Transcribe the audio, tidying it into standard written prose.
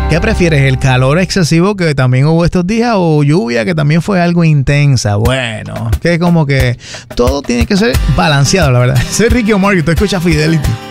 ¿Qué prefieres, el calor excesivo que también hubo estos días o lluvia que también fue algo intensa? Bueno, que como que todo tiene que ser balanceado, la verdad. Soy Ricky Omar y tú escuchas Fidelity.